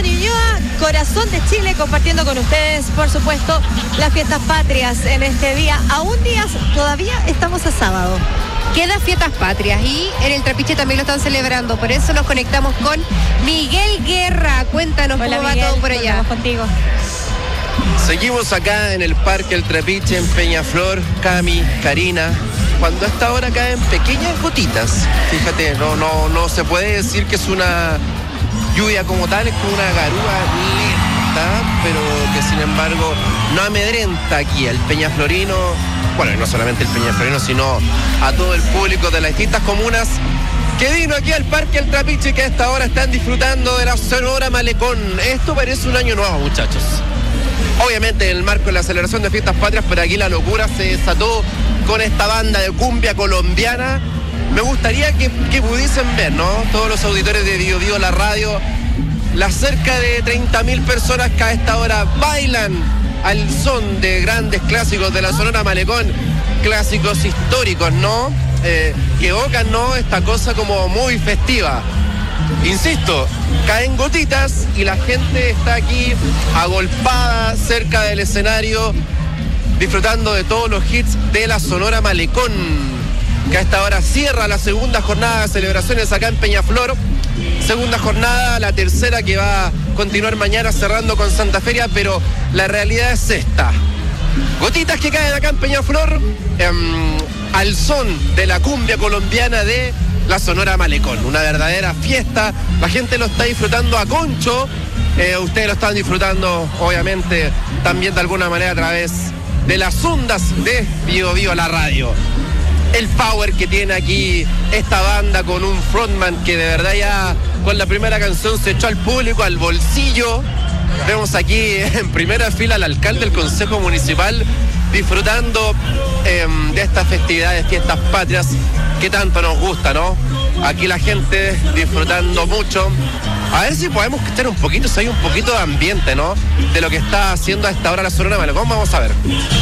Ñuñoa, corazón de Chile, compartiendo con ustedes, por supuesto, las fiestas patrias en este día. Aún días, todavía estamos a sábado. Quedan fiestas patrias y en el Trapiche también lo están celebrando. Por eso nos conectamos con Miguel Guerra. Cuéntanos. Hola, cómo Miguel, va todo por allá. Estamos contigo. Seguimos acá en el Parque El Trapiche, en Peñaflor, Cami, Karina, cuando a esta hora caen pequeñas gotitas. Fíjate, no se puede decir que es una lluvia como tal, es como una garúa lenta, pero que sin embargo no amedrenta aquí al peñaflorino, bueno, y no solamente el peñaflorino, sino a todo el público de las distintas comunas que vino aquí al Parque El Trapiche, que a esta hora están disfrutando de la Sonora Malecón. Esto parece un año nuevo, muchachos. Obviamente en el marco de la celebración de fiestas patrias, pero aquí la locura se desató con esta banda de cumbia colombiana. Me gustaría que pudiesen ver, ¿no? Todos los auditores de Bio Bio, la radio, las cerca de 30.000 personas que a esta hora bailan al son de grandes clásicos de la Sonora Malecón, clásicos históricos, ¿no? Que evocan, ¿no?, esta cosa como muy festiva. Insisto, caen gotitas y la gente está aquí agolpada cerca del escenario, disfrutando de todos los hits de la Sonora Malecón, que a esta hora cierra la segunda jornada de celebraciones acá en Peñaflor. Segunda jornada, la tercera que va a continuar mañana cerrando con Santa Feria, pero la realidad es esta. Gotitas que caen acá en Peñaflor al son de la cumbia colombiana de la Sonora Malecón. Una verdadera fiesta, la gente lo está disfrutando a concho, ustedes lo están disfrutando obviamente también de alguna manera a través de las ondas de Bio Bio, la radio. El power que tiene aquí esta banda con un frontman que de verdad ya con la primera canción se echó al público, al bolsillo. Vemos aquí en primera fila al alcalde del Consejo Municipal disfrutando de estas festividades, fiestas patrias que tanto nos gusta, ¿no? Aquí la gente disfrutando mucho. A ver si podemos escuchar un poquito, si hay un poquito de ambiente, ¿no?, de lo que está haciendo a esta hora la Sonora Malecón. Vamos a ver.